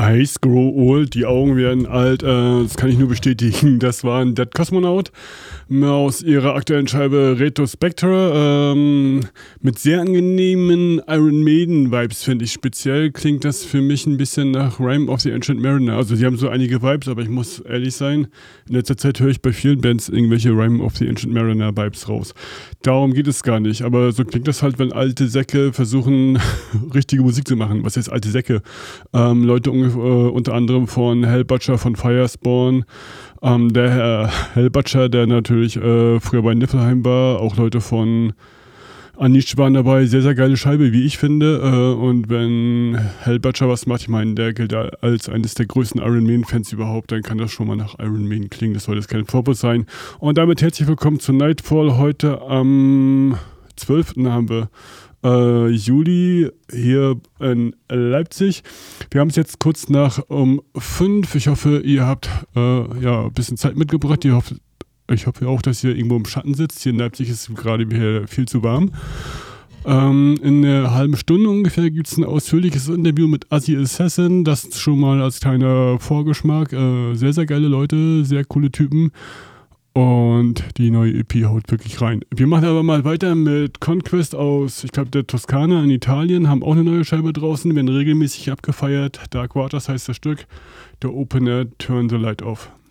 Eyes grow old, die Augen werden alt, das kann ich nur bestätigen. Das war ein Dead Cosmonaut aus ihrer aktuellen Scheibe Retrospectra, mit sehr angenehmen Iron Maiden-Vibes, finde ich. Speziell klingt das für mich ein bisschen nach Rime of the Ancient Mariner. Also sie haben so einige Vibes, aber ich muss ehrlich sein, in letzter Zeit höre ich bei vielen Bands irgendwelche Rime of the Ancient Mariner-Vibes raus. Darum geht es gar nicht, aber so klingt das halt, wenn alte Säcke versuchen, richtige Musik zu machen. Was heißt alte Säcke? Leute unter anderem von Hellbutcher von Firespawn, der Herr Hellbutcher, der natürlich früher bei Niflheim war, auch Leute von Anish waren dabei, sehr, sehr geile Scheibe, wie ich finde, und wenn Hellbutcher was macht, ich meine, der gilt als eines der größten Iron Maiden-Fans überhaupt, dann kann das schon mal nach Iron Maiden klingen, das soll jetzt kein Vorwurf sein. Und damit herzlich willkommen zu Nightfall, heute am 12. haben wir Juli hier in Leipzig. Wir haben es jetzt kurz nach 5. Ich hoffe, ihr habt ein bisschen Zeit mitgebracht. Ich hoffe auch, dass ihr irgendwo im Schatten sitzt. Hier in Leipzig ist es gerade hier viel zu warm. In einer halben Stunde ungefähr gibt es ein ausführliches Interview mit Assi Assassin. Das schon mal als kleiner Vorgeschmack. Sehr, sehr geile Leute, sehr coole Typen. Und die neue EP haut wirklich rein. Wir machen aber mal weiter mit Conquest aus, ich glaube, der Toskana in Italien, haben auch eine neue Scheibe draußen, werden regelmäßig abgefeiert. Dark Waters heißt das Stück. Der Opener Turn the Light Off.